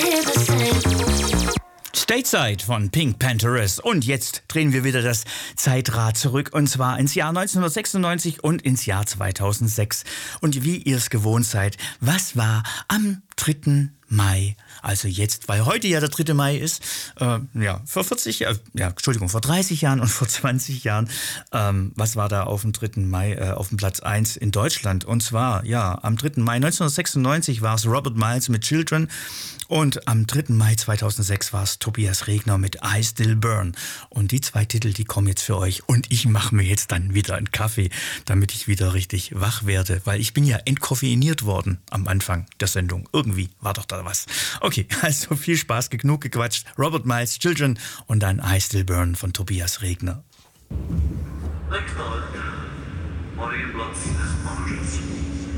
Stateside von Pink Panthers. Und jetzt drehen wir wieder das Zeitrad zurück, und zwar ins Jahr 1996 und ins Jahr 2006. Und wie ihr es gewohnt seid, was war am 3. Mai, also jetzt, weil heute ja der 3. Mai ist, vor 30 Jahren und vor 20 Jahren, was war da auf dem 3. Mai, auf dem Platz 1 in Deutschland? Und zwar, am 3. Mai 1996 war es Robert Miles mit Children und am 3. Mai 2006 war es Tobias Regner mit I Still Burn. Und die zwei Titel, die kommen jetzt für euch, und ich mache mir jetzt dann wieder einen Kaffee, damit ich wieder richtig wach werde, weil ich bin ja entkoffeiniert worden am Anfang der Sendung. Irgendwie war doch da was. Okay, also viel Spaß, genug gequatscht. Robert Miles, Children und dann I Still Burn von Tobias Regner. Next time, Morning Bloods,